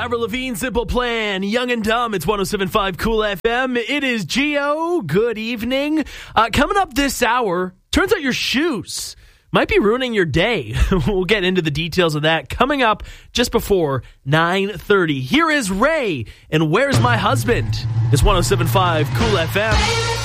Avril Lavigne, Simple Plan, Young and Dumb. It's 107.5 Cool FM. It is Gio. Good evening. Coming up this hour, turns out your shoes might be ruining your day. We'll get into the details of that coming up just before 9:30. Here is Ray, and Where's My Husband? It's 107.5 Cool FM.